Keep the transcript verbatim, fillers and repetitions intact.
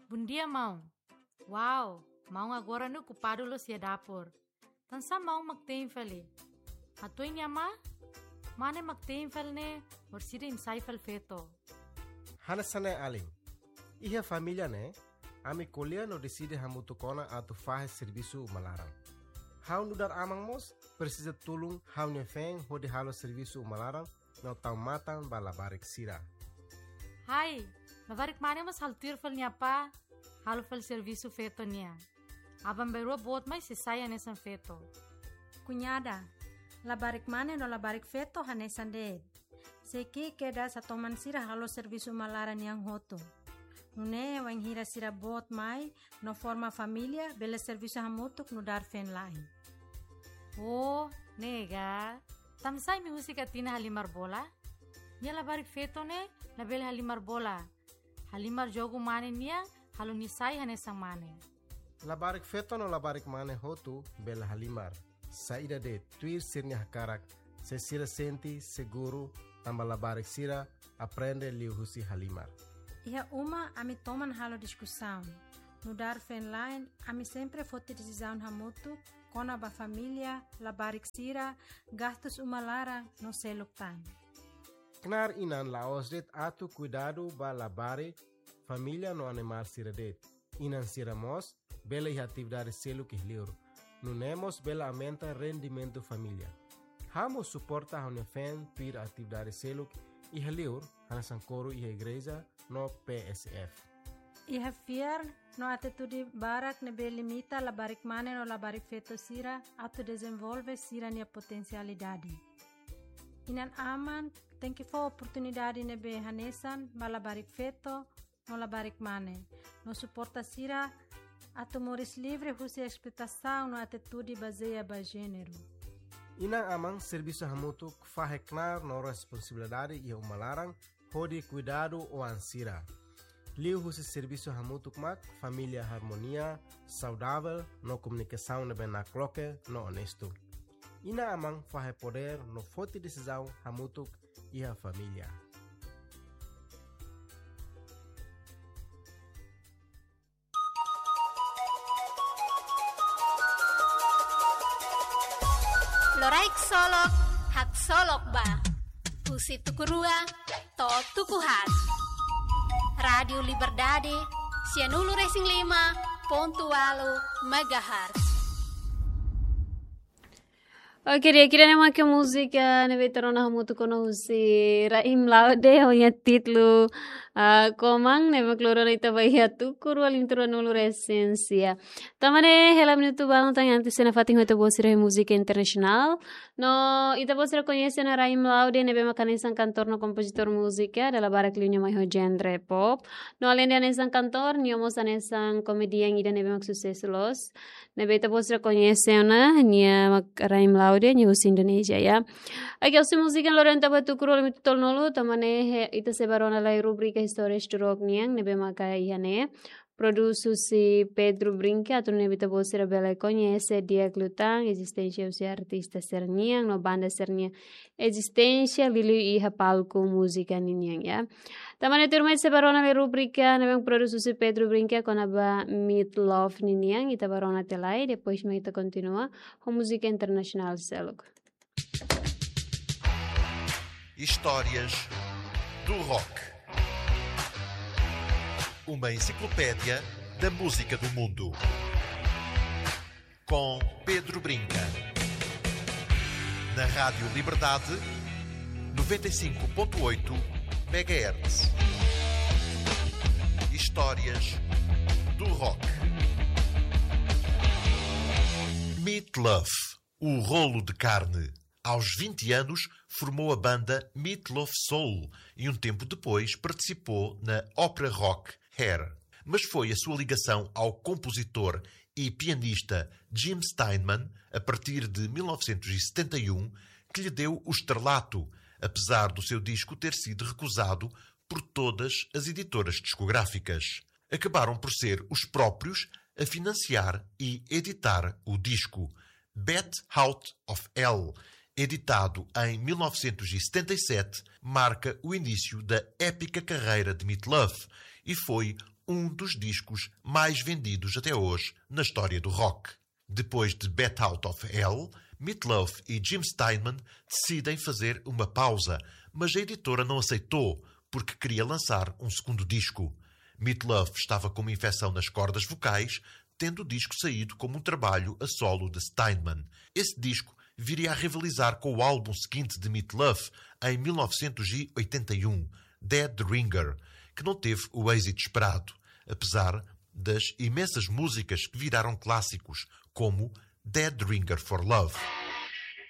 Bom dia, mão. Uau, mão agora no ocupado lo sia dapur. Tansa mão magtem fali. Atoy niya ma? Mane magtem fal ne, morsida insay fal feto. Hanasane aling. Iha família ne, ami colher no decide hamutukona atu fahe serviço malarang. Hau nudar amang mos, precisa tulung hau nefeng hodi halo serviço malarang, no tau matang balabarik sira. Hai, labarik mane mas haltir fal niya pa, halo fal serviço feto niya. Abang berua bot mai sisaya nesan feto. Cunhada, labarik mane no labarik feto hanesan de. Seki keda sa toman sira halo serviço malaran yang hoto. Nune wang hira sira bot mai no forma família bele serviço hamutuk no dar fen lain. Oh, nega. Tamsay mi husika tina halimar bola? Nia labarik feto ne, label halimar bola. Halimar jogo mane nia, halo nisay hanesang mane. Labarik feto no labarik mane hotu bela halimar. Saída de tuir sirnya hakarak, se sira senti seguro, tamba labarik sira, aprende liu husi halimar. Iha uma ami toman halo discussão. No dar fen line, ami sempre fote decisão hamutu, kona ba família, labarik sira, gastos umalara no seluk time. Knar inan laos det atu cuidado ba labare, família no animar sira det. Inan sira mos, bela iha atividade seluk ihliur. Nunemos bela aumenta rendimento família. Hamos suporta a unefen tuir atividade seluk ihliur, hanasan coro iha igreja no P S F. Iha fiar no atitude barak nebe limita labarik mane no labarik feto sira auto desenvolve sira nia potencialidade. Inan aman tem que for oportunidade nebe hanesan ba labarik feto no labarik mane. No suporta sira ato moris livre husi explotação no atitude baseia ba gênero. Inang amang serviço hamutuk faheknar no responsabilidade e umalarang hodi cuidado o ansira. Liu husi serviço hamutuk mak família harmonia, saudável, no comunicação nebe na cloque, no honesto. Ina amang fahe poder no forte decisão hamutuk e a família. Loraik solok, hak solok ba. Husi tukurua, to tukuhat. Radio Liberdade, Cianulu Racing lima, pontualo, megahertz. Oke, kira-kira nama ke música neve terona hamutu kono husi Raim Laude hoya titlu komang neve klorona ita bahia tukur walim turana nulu resensia. Tamane hela minuto bang tang anti sena fating hoita bosira música internacional. No ita bosira conhece na Raim Laude neve macanesan cantor no compositor música dela barak linha mai ho genre pop. No além de anesan cantor, niomos anesan comedian ida neve mak sucesos. Neve ita bosira conhece na nia Raim Laude dia ni usi Indonesia ya. Agi usi musika lorenta batu kuro limi tutol nolu tamane ita sebarona lai rubrika história esturok niang nebe maka ihane. Produsu si Pedro Brinca atau nebe ta bosira bela conhece dia glutang existência usi artista serniang no banda sernia existência lilu iha palco música niang ya. Tamane turma sebarona lai rubrika nebe produsu si Pedro Brinca con aba Meat Love niang ita barona telai depois me ita continua com música internacional selog. Histórias do Rock. Uma enciclopédia da música do mundo. Com Pedro Brinca. Na Rádio Liberdade, noventa e cinco ponto oito megahertz. Histórias do Rock. Meat Love, o rolo de carne. Aos vinte anos, formou a banda Meat Love Soul e um tempo depois participou na ópera rock Hair. Mas foi a sua ligação ao compositor e pianista Jim Steinman, a partir de mil novecentos e setenta e um, que lhe deu o estrelato, apesar do seu disco ter sido recusado por todas as editoras discográficas. Acabaram por ser os próprios a financiar e editar o disco. Bat Out of Hell, editado em mil novecentos e setenta e sete, marca o início da épica carreira de Meat Love e foi um dos discos mais vendidos até hoje na história do rock. Depois de Bat Out of Hell, Meat Loaf e Jim Steinman decidem fazer uma pausa, mas a editora não aceitou porque queria lançar um segundo disco. Meat Loaf estava com uma infecção nas cordas vocais, tendo o disco saído como um trabalho a solo de Steinman. Esse disco viria a rivalizar com o álbum seguinte de Meat Loaf, em mil novecentos e oitenta e um, Dead Ringer, que não teve o êxito esperado, apesar das imensas músicas que viraram clássicos, como Dead Ringer for Love.